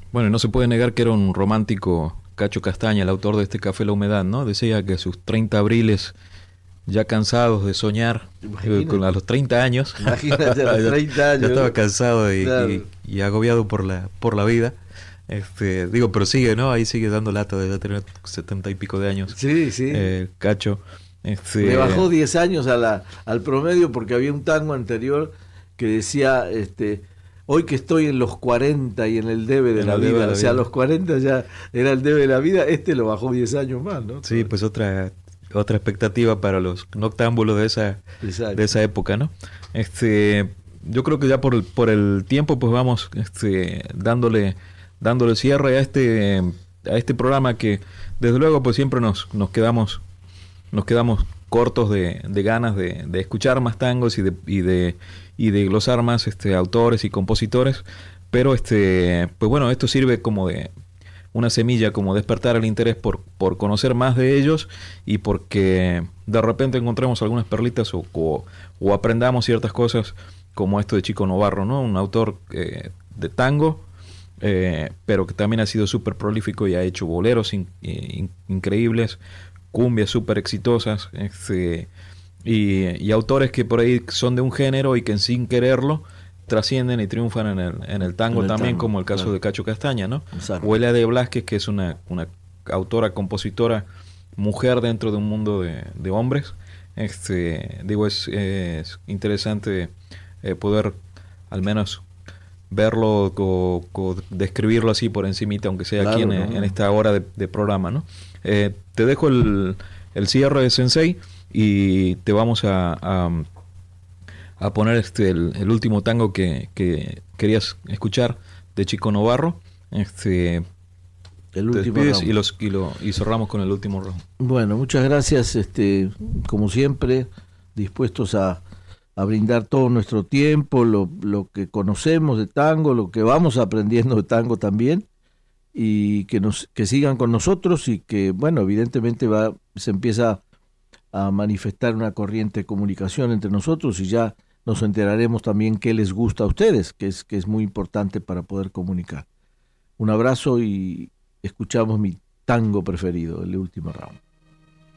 Bueno, no se puede negar que era un romántico Cacho Castaña, el autor de este Café La Humedad, ¿no? Decía que sus 30 abriles, ya cansados de soñar, a Imagínate, los 30 años, imagínate a los ya, 30 ya años, estaba ¿no? cansado Claro. y agobiado por la vida. Digo, pero sigue, ¿no? Ahí sigue dando lata, debe tener 70 y pico de años, Sí, sí. Cacho. Le Este, bajó 10 años al promedio porque había un tango anterior que decía, hoy que estoy en los 40 y en el debe de en la el debe de vida, o la sea, a vida. los 40 ya era el debe de la vida, lo bajó 10 años más, ¿no? Sí, pues otra expectativa para los noctámbulos de Exacto. esa época, ¿no? Este, yo creo que ya por el tiempo, pues vamos dándole cierre a este programa que, desde luego, pues siempre nos quedamos cortos de ganas de escuchar más tangos y de glosar más autores y compositores. Pero pues bueno, esto sirve como de una semilla, como despertar el interés por conocer más de ellos y porque de repente encontremos algunas perlitas o aprendamos ciertas cosas como esto de Chico Novarro, ¿no? Un autor de tango, pero que también ha sido súper prolífico y ha hecho boleros increíbles, cumbias súper exitosas, y autores que por ahí son de un género y que sin quererlo trascienden y triunfan en el En tango el también, tango, como el caso claro. de Cacho Castaña, ¿no? O Exacto. Elia de Blasquez, que es una autora, compositora, mujer dentro de un mundo de hombres. Digo, es interesante poder al menos verlo o describirlo así por encimita, aunque sea aquí Claro, en ¿no? esta hora de programa, ¿no? Te dejo el cierre de Sensei y te vamos a poner el último tango que querías escuchar de Chico Novarro. El Te último despides round. y cerramos con el último round. Bueno, muchas gracias, como siempre, dispuestos a brindar todo nuestro tiempo, lo que conocemos de tango, lo que vamos aprendiendo de tango también, y que sigan con nosotros y que, bueno, evidentemente se empieza a manifestar una corriente de comunicación entre nosotros y ya nos enteraremos también qué les gusta a ustedes, que es muy importante para poder comunicar. Un abrazo y escuchamos mi tango preferido, el último round.